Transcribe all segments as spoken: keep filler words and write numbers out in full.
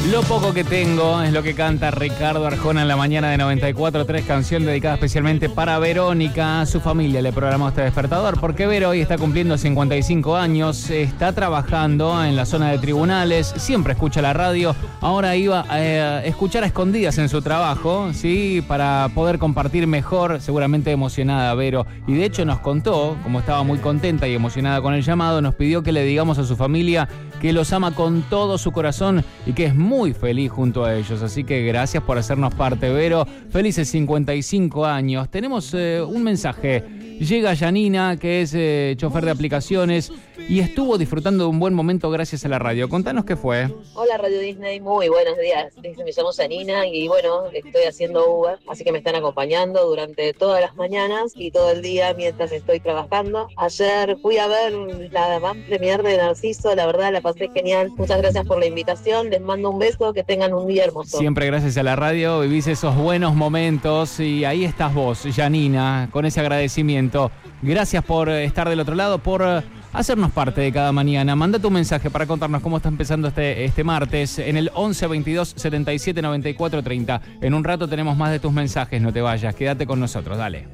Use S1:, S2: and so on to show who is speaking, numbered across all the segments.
S1: Lo poco que tengo es lo que canta Ricardo Arjona en la mañana de noventa y cuatro punto tres, canción dedicada especialmente para Verónica. A su familia le programó este despertador porque Vero hoy está cumpliendo cincuenta y cinco años, está trabajando en la zona de tribunales, siempre escucha la radio, ahora iba a escuchar a escondidas en su trabajo, ¿sí? Para poder compartir mejor, seguramente emocionada Vero. Y de hecho nos contó, como estaba muy contenta y emocionada con el llamado, nos pidió que le digamos a su familia que los ama con todo su corazón y que es muy feliz junto a ellos. Así que gracias por hacernos parte, Vero. Felices cincuenta y cinco años. Tenemos eh, un mensaje. Llega Janina, que es eh, chofer de aplicaciones y estuvo disfrutando de un buen momento gracias a la radio. Contanos qué fue.
S2: Hola Radio Disney, muy buenos días. Me llamo Janina y bueno, estoy haciendo Uber, así que me están acompañando durante todas las mañanas y todo el día mientras estoy trabajando. Ayer fui a ver la van premier de Narciso, la verdad la pasé genial. Muchas gracias por la invitación, les mando un beso, que tengan un día hermoso.
S1: Siempre gracias a la radio vivís esos buenos momentos y ahí estás vos, Janina, con ese agradecimiento. Gracias por estar del otro lado, por hacernos parte de cada mañana. Manda tu mensaje para contarnos cómo está empezando este, este martes en el once veintidós setenta y siete noventa y cuatro treinta. En un rato tenemos más de tus mensajes, no te vayas, quédate con nosotros, dale.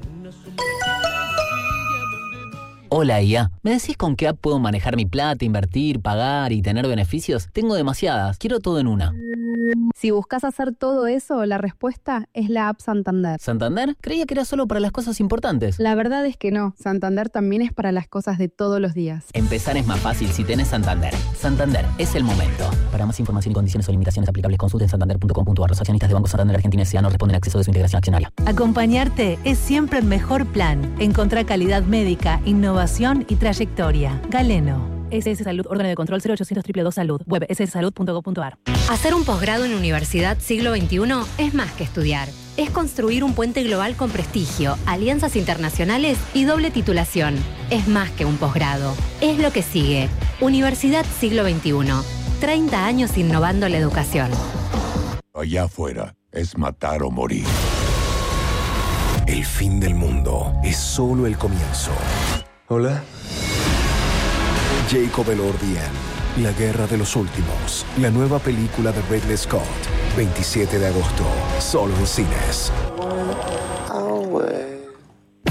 S3: Hola I A, ¿me decís con qué app puedo manejar mi plata, invertir, pagar y tener beneficios? Tengo demasiadas, quiero todo en una.
S4: Si buscas hacer todo eso, la respuesta es la app Santander.
S3: ¿Santander? Creía que era solo para las cosas importantes.
S4: La verdad es que no, Santander también es para las cosas de todos los días.
S3: Empezar es más fácil si tenés Santander. Santander, es el momento. Para más información y condiciones o limitaciones aplicables, consulten santander punto com punto a r. Los accionistas de Banco Santander Argentina S A no responden al acceso de su integración accionaria.
S5: Acompañarte es siempre el mejor plan. Encontrar calidad médica, innovación y trayectoria. Galeno. S S Salud, órgano de control cero ochocientos dos dos dos Salud, web s s salud punto gov punto a r.
S6: Hacer un posgrado en Universidad Siglo veintiuno es más que estudiar. Es construir un puente global con prestigio, alianzas internacionales y doble titulación. Es más que un posgrado. Es lo que sigue. Universidad Siglo veintiuno. treinta años innovando la educación.
S7: Allá afuera es matar o morir. El fin del mundo es solo el comienzo.
S8: Hola.
S7: Jacob Elordi en La Guerra de los Últimos, la nueva película de Ridley Scott, veintisiete de agosto, solo en cines.